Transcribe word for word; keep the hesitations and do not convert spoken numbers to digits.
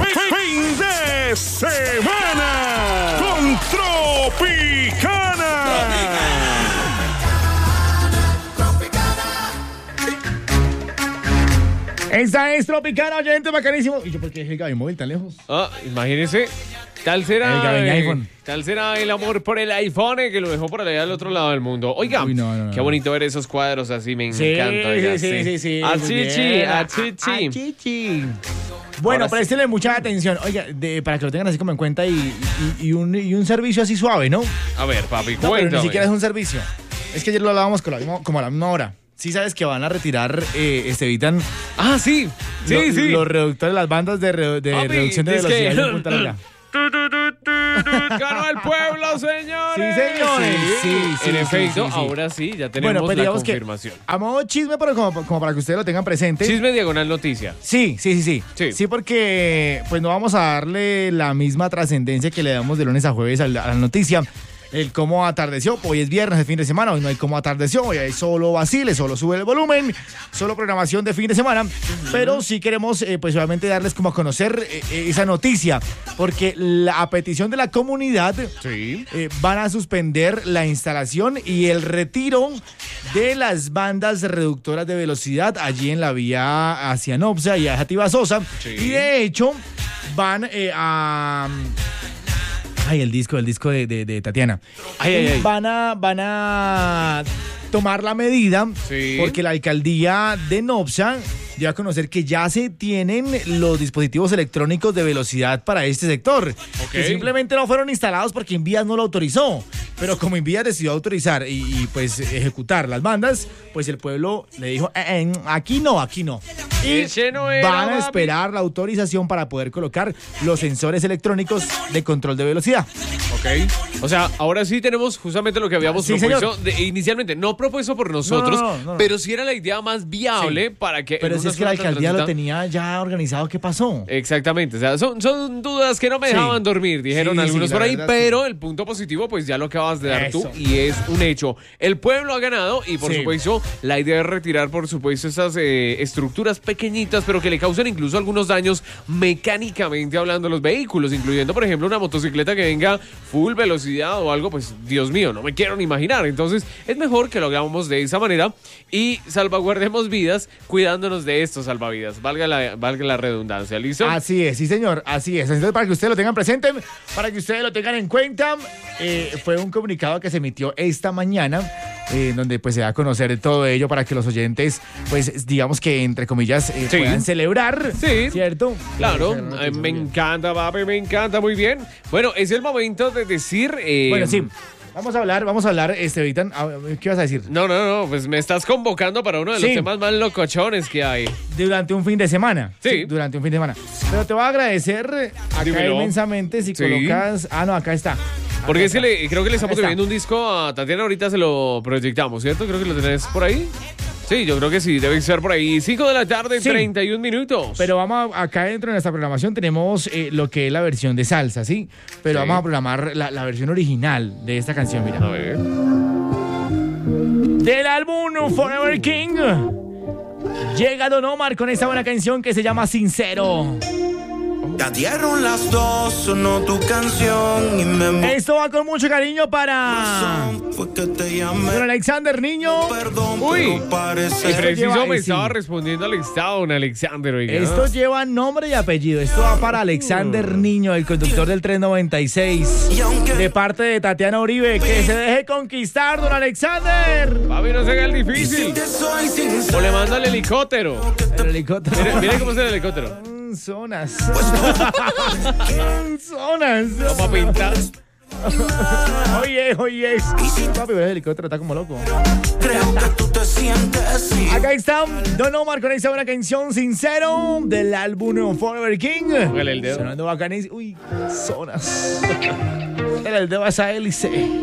Fin de semana con Tropicana. Esta es Tropicana, oyente bacanísimo. ¿Y yo por qué dejé el Gaby móvil tan lejos? Ah, imagínese. Tal será, El Gaby eh, iPhone. tal será el amor por el iPhone eh, que lo dejó por allá al otro lado del mundo. Oiga, Uy, no, no, no. qué bonito ver esos cuadros así, me Sí, encanta. Oiga, sí, sí, sí, sí. A muy chichi, bien. a chichi. A chichi. Bueno, Ahora sí. préstele mucha atención. Oiga, de- para que lo tengan así como en cuenta y, y- y un, y un servicio así suave, ¿no? A ver, papi, No, pero cuéntame. ni siquiera es un servicio. Es que ayer lo hablábamos con la misma- como a la misma hora. Sí sabes que van a retirar, eh, este, evitan Ah, sí, sí, lo- sí. los reductores, las bandas de, re- de Papi, reducción de es que- velocidad. en Punta Larga. Tu, tu, tu, tu, tu, ganó el pueblo, señores. Sí, señores. Sí, sí, En sí, efecto, sí, sí. ahora sí, ya tenemos Bueno, pues la digamos que confirmación. a modo chisme, pero como, como para que ustedes lo tengan presente. Chisme diagonal noticia. Sí, sí, sí, sí. Sí. Sí, porque pues no vamos a darle la misma trascendencia que le damos de lunes a jueves a la, a la noticia. El cómo atardeció, hoy es viernes, el fin de semana, hoy no hay cómo atardeció, hoy hay solo vacile, solo sube el volumen, solo programación de fin de semana, pero sí queremos eh, pues obviamente darles como a conocer eh, eh, esa noticia, porque la, a petición de la comunidad Sí. eh, van a suspender la instalación y el retiro de las bandas reductoras de velocidad allí en la vía hacia Nopsa y hacia Tibasosa. Sí. Y de hecho van eh, a... Ay, el disco, el disco de, de- de Tatiana. Ay, ay, ay. Van a, van a tomar la medida Sí. porque la alcaldía de Nopsa dio a conocer que ya se tienen los dispositivos electrónicos de velocidad para este sector. Ok. Que simplemente no fueron instalados porque Invías no lo autorizó. Pero como Invías decidió autorizar y, y, pues ejecutar las bandas, pues el pueblo le dijo, eh, eh, aquí no, aquí no. Y Ese no era, van a papi. esperar la autorización para poder colocar los sensores electrónicos de control de velocidad. Ok. O sea, ahora sí tenemos justamente lo que habíamos Sí, propuesto señor. de- inicialmente, no propuesto por nosotros, No, no, no, no. pero sí era la idea más viable Sí. para que... Pero en si una es que la sola alcaldía lo transita- tenía ya organizado, ¿qué pasó? Exactamente, o sea, son, son dudas que no me Sí. dejaban dormir, dijeron Sí, algunos sí, por la ahí, verdad, pero el punto positivo, pues ya lo acabas de dar Eso. tú y es un hecho. El pueblo ha ganado y por Sí. supuesto la idea es retirar, por supuesto, esas eh, estructuras pequeñitas, pero que le causan incluso algunos daños mecánicamente hablando a los vehículos, incluyendo, por ejemplo, una motocicleta que venga full velocidad o algo, pues Dios mío, no me quiero ni imaginar. Entonces es mejor que lo hagamos de esa manera y salvaguardemos vidas cuidándonos de estos salvavidas, valga la, valga la redundancia, ¿listo? Así es, sí señor, así es. Entonces para que ustedes lo tengan presente, para que ustedes lo tengan en cuenta, eh, fue un comunicado que se emitió esta mañana, eh, donde pues se da a conocer todo ello para que los oyentes, pues digamos que entre comillas, eh, Sí. puedan celebrar, Sí. ¿cierto? Claro, Celebrar la eh, noticia, me muy bien. encanta, papi, me encanta, muy bien. Bueno, es el momento de decir... eh, Bueno, sí, vamos a hablar, vamos a hablar, este, Vitan, a ver, ¿qué vas a decir? No, no, no, pues me estás convocando para uno de los Sí. temas más locochones que hay. Durante un fin de semana. Sí. Durante un fin de semana. Pero te voy a agradecer eh, acá Dímelo. inmensamente si Sí. colocas... Ah, no, acá está. Porque Acá es que está. le, creo que le estamos Acá está. debiendo un disco a Tatiana, ahorita se lo proyectamos, ¿cierto? Creo que lo tenés por ahí. Sí, yo creo que sí, debe ser por ahí. cinco de la tarde, Sí. treinta y un minutos. Pero vamos a- acá dentro de nuestra programación tenemos eh, lo que es la versión de salsa, ¿sí? Pero Sí. vamos a programar la, la versión original de esta canción, mira. A ver. Del álbum Forever King llega Don Omar con esta buena canción que se llama Sincero. Ya dieron las dos, sonó tu canción y me Esto va con mucho cariño para emocionó. Fue que te llamé. Don Alexander Niño. Perdón, Uy. pero parece Y preciso lleva- me eh, sí. estaba respondiendo al estado, don Alexander, oiga. Esto lleva nombre y apellido. Esto va para Alexander Niño, el conductor del tren noventa y seis. Y aunque De parte de Tatiana Uribe. Que se deje conquistar, Don Alexander. Papi, no se haga el difícil. te soy O sincero, le manda el helicóptero. El helicóptero. Mire, mire cómo es el helicóptero. Mm, Zonas. Mm, Zonas. Vamos a pintar. Oye, oye. Papi, el helicóptero está como loco. creo que tú te sientes así. Acá está Don Omar con esta buena canción Sincero del álbum Forever King. Póngale el dedo. Sonando bacanísimo. Uy, zonas. Era el dedo a esa hélice.